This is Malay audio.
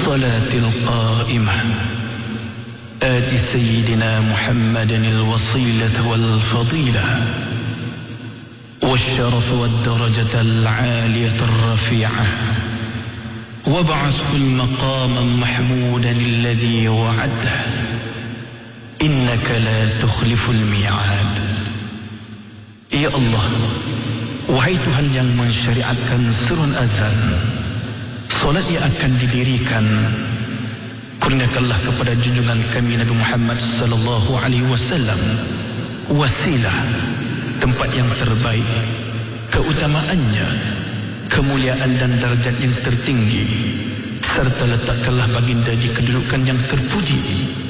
والصلاة القائمة آت سيدنا محمدا الوصيلة والفضيلة والشرف والدرجة العالية الرفيعة وابعثه المقام محمودا الذي وعده إنك لا تخلف الميعاد. Ya Allah, wahai Tuhan yang mensyariatkan serun azan, solat yang akan didirikan, kurniakanlah kepada junjungan kami Nabi Muhammad sallallahu alaihi wasallam wasilah, tempat yang terbaik, keutamaannya, kemuliaan dan darjat yang tertinggi, serta letakkanlah baginda di kedudukan yang terpuji